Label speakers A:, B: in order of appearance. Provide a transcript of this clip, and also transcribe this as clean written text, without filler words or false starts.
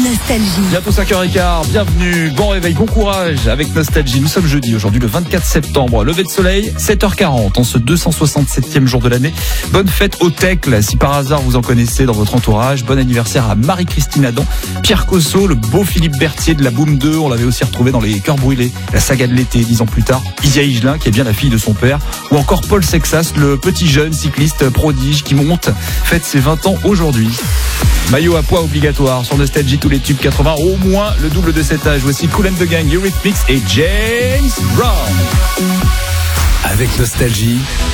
A: Nostalgie.
B: Bientôt 5h15, bienvenue, bon réveil, bon courage avec Nostalgie. Nous sommes jeudi aujourd'hui, le 24 septembre, lever de soleil, 7h40, en ce 267e jour de l'année. Bonne fête au Tecle, si par hasard vous en connaissez dans votre entourage. Bon anniversaire à Marie-Christine Adam, Pierre Cosso, le beau Philippe Berthier de la Boom 2, on l'avait aussi retrouvé dans Les Cœurs Brûlés, la saga de l'été, 10 ans plus tard. Isia Higelin, qui est bien la fille de son père, ou encore Paul Sexas, le petit jeune cycliste prodige qui monte, fête ses 20 ans aujourd'hui. Maillot à poids obligatoire sur Nostalgie, tous les tubes 80, au moins le double de cet âge. Voici Kool and the Gang, Eurythmics et James Brown.
C: Avec Nostalgie,